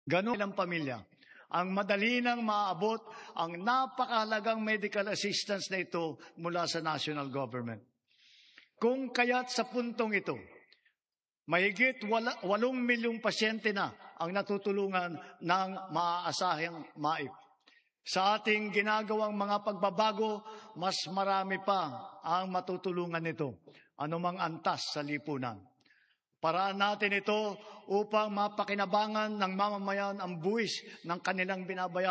Ganun ilang pamilya. Ang madali nang maaabot ang napakahalagang medical assistance na ito mula sa national government. Kung kaya't sa puntong ito, mahigit 8 milyong pasyente na ang natutulungan ng maaasahang MAIP. Sa ating ginagawang mga pagbabago, mas marami pa ang matutulungan nito, anumang antas sa lipunan. Paraan natin ito upang mapakinabangan ng mamamayan ang buwis ng kanilang binabayaran